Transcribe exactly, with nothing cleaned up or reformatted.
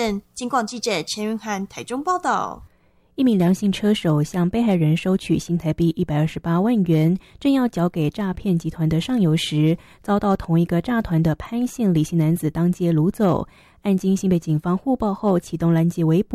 证。警广记者陈云涵台中报道。 一名梁姓车手向被害人收取新台币一百二十八万元，正要缴给诈骗集团的上游时，遭到同一个诈团的潘姓李姓男子当街掳走。案经新北警方互报后启动拦截围捕。